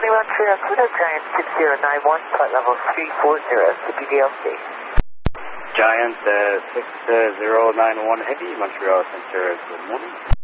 Montreal, Kudo Giant 6091, flight level 340 to BDLC. Giant 6091 Heavy, Montreal Center, good morning.